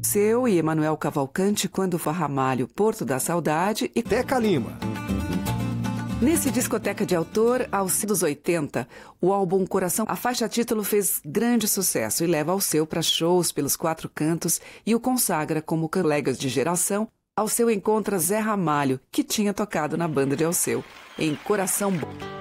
Seu e Emanuel Cavalcante, Quando For Ramalho, Porto da Saudade e Teca Lima. Nesse Discoteca de Autor, aos dos 80, o álbum Coração, a faixa título fez grande sucesso e leva Alceu para shows pelos 4 cantos e o consagra como colegas de geração. Alceu encontra Zé Ramalho, que tinha tocado na banda de Alceu, em Coração Bom.